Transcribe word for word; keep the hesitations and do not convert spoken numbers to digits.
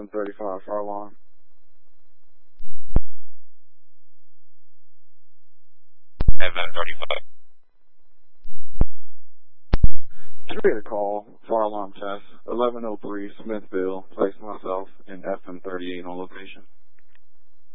M thirty-five, fire alarm. F M thirty-five. Three to call, fire alarm test, eleven oh three Smithville, place myself in F M thirty-eight on location.